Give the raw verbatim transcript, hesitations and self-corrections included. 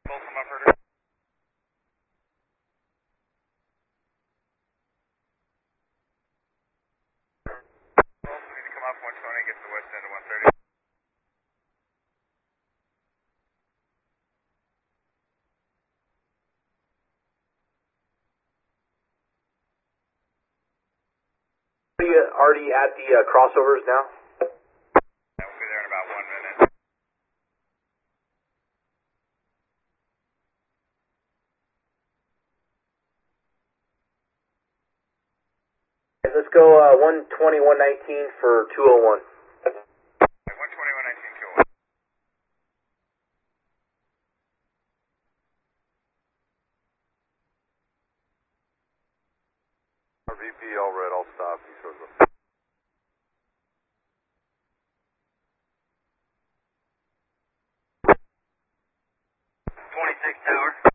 Pull from up further. Pull, we need to come off one twenty, get to the west end of one thirty. Are you already at the uh, crossovers now? Yeah, we'll be there in about one minute. Let's go uh, one twenty, one nineteen for two oh one. one twenty, one nineteen, two oh one. R V P, all red, I'll stop. He shows up. twenty-six tower.